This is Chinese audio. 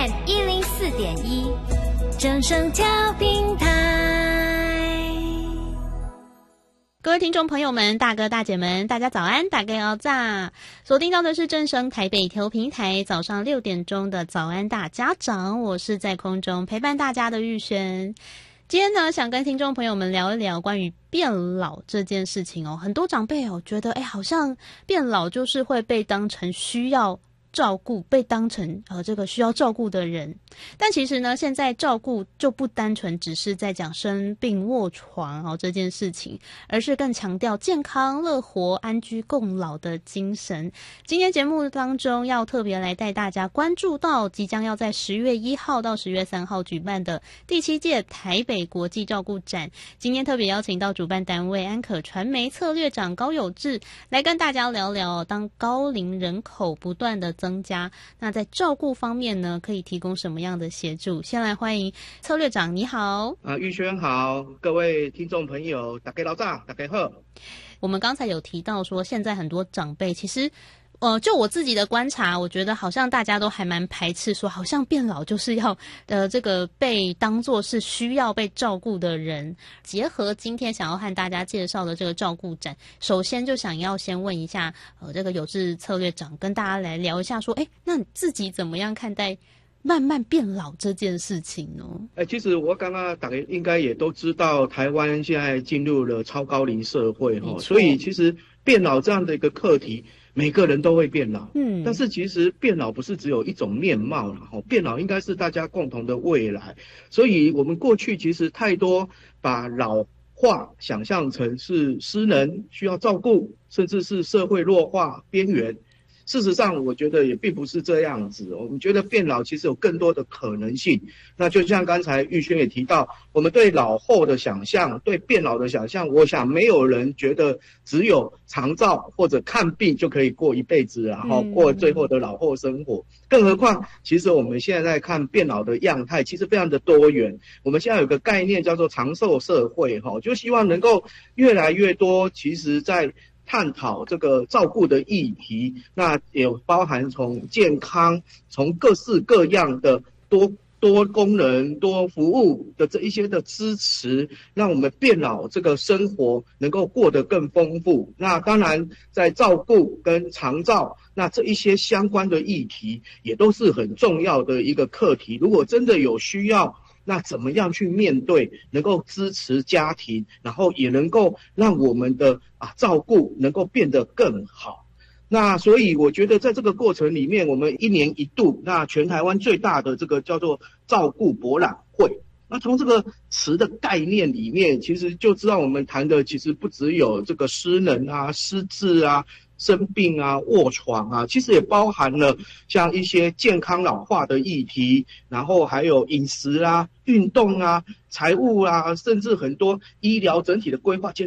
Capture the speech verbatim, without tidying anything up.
M 一零四点一，正声调频台。 各位听众朋友们，大哥大姐们，大家早安，大家好早！锁定到的是正声台北调频台早上六点钟的早安大家长，我是在空中陪伴大家的玉璇。今天呢，想跟听众朋友们聊一聊关于变老这件事情哦。很多长辈哦觉得，哎，好像变老就是会被当成需要照顾，被当成呃这个需要照顾的人。但其实呢，现在照顾就不单纯只是在讲生病卧床哦这件事情，而是更强调健康乐活、安居共老的精神。今天节目当中要特别来带大家关注到即将要在十月一号到十月三号举办的第七届台北国际照顾展。今天特别邀请到主办单位安可传媒策略长高友志来跟大家聊聊，当高龄人口不断的增加，那在照顾方面呢，可以提供什么样的协助？先来欢迎策略长，你好。 啊，玉轩好，各位听众朋友，大家早，大家好。 我们刚才有提到说，现在很多长辈其实。呃，就我自己的观察，我觉得好像大家都还蛮排斥说，好像变老就是要呃这个被当作是需要被照顾的人。结合今天想要和大家介绍的这个照顾展，首先就想要先问一下，呃，这个有志策略长跟大家来聊一下说，哎，那你自己怎么样看待慢慢变老这件事情呢？ 哎，其实我刚刚大家应该也都知道，台湾现在进入了超高龄社会哈，所以其实变老这样的一个课题。每个人都会变老，嗯，但是其实变老不是只有一种面貌啦，吼，变老应该是大家共同的未来。所以我们过去其实太多把老化想象成是失能、需要照顾，甚至是社会弱化边缘。事实上，我觉得也并不是这样子。我们觉得变老其实有更多的可能性。那就像刚才玉轩也提到，我们对老后的想象，对变老的想象，我想没有人觉得只有长照或者看病就可以过一辈子，然后过最后的老后生活。更何况，其实我们现在看变老的样态，其实非常的多元。我们现在有个概念叫做长寿社会，哈，就希望能够越来越多，其实在探讨这个照顾的议题，那也包含从健康，从各式各样的多多功能、多服务的这一些的支持，让我们变老这个生活能够过得更丰富。那当然，在照顾跟长照，那这一些相关的议题也都是很重要的一个课题。如果真的有需要，那怎么样去面对，能够支持家庭，然后也能够让我们的啊照顾能够变得更好。那所以我觉得在这个过程里面，我们一年一度，那全台湾最大的这个叫做照顾博览会。那从这个词的概念里面，其实就知道我们谈的其实不只有这个失能啊、失智啊、生病啊、卧床啊，其实也包含了像一些健康老化的议题，然后还有饮食啊、运动啊、财务啊，甚至很多医疗整体的规划。